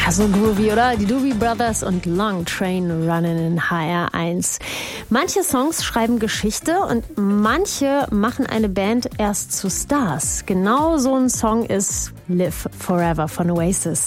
Ja, so groovy, oder? Die Doobie Brothers und Long Train Running in HR1. Manche Songs schreiben Geschichte und manche machen eine Band erst zu Stars. Genau so ein Song ist Live Forever von Oasis.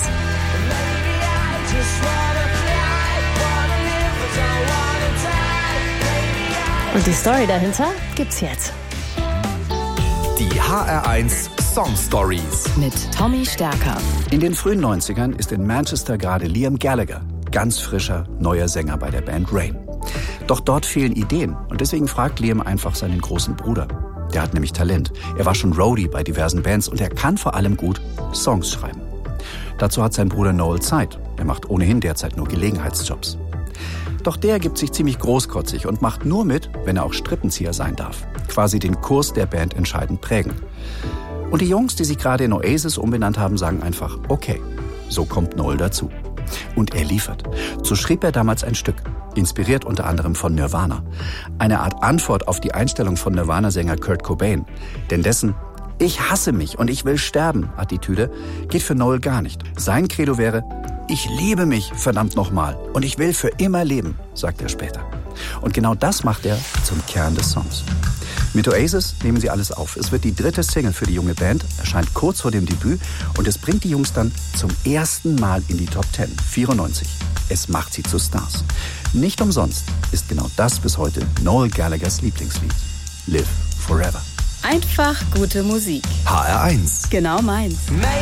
Und die Story dahinter gibt's jetzt. Die HR1 Song Stories mit Tommy Stärker. In den frühen 90ern ist in Manchester gerade Liam Gallagher, ganz frischer, neuer Sänger bei der Band Rain. Doch dort fehlen Ideen und deswegen fragt Liam einfach seinen großen Bruder. Der hat nämlich Talent. Er war schon Roadie bei diversen Bands und er kann vor allem gut Songs schreiben. Dazu hat sein Bruder Noel Zeit. Er macht ohnehin derzeit nur Gelegenheitsjobs. Doch der gibt sich ziemlich großkotzig und macht nur mit, wenn er auch Strippenzieher sein darf. Quasi den Kurs der Band entscheidend prägen. Und die Jungs, die sich gerade in Oasis umbenannt haben, sagen einfach, okay, so kommt Noel dazu. Und er liefert. So schrieb er damals ein Stück, inspiriert unter anderem von Nirvana. Eine Art Antwort auf die Einstellung von Nirvana-Sänger Kurt Cobain. Denn dessen "Ich hasse mich und ich will sterben" Attitüde geht für Noel gar nicht. Sein Credo wäre, "Ich liebe mich, verdammt nochmal, und ich will für immer leben", sagt er später. Und genau das macht er zum Kern des Songs. Mit Oasis nehmen sie alles auf. Es wird die 3. Single für die junge Band, erscheint kurz vor dem Debüt und es bringt die Jungs dann zum ersten Mal in die Top 10, 94. Es macht sie zu Stars. Nicht umsonst ist genau das bis heute Noel Gallaghers Lieblingslied. Live Forever. Einfach gute Musik. HR1. Genau meins.